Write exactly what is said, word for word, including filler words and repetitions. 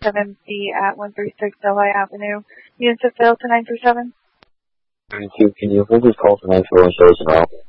seven B at one thirty-six Delhi Avenue. Units have failed to nine three seven. nine two, can you hold this call for nine four one service now?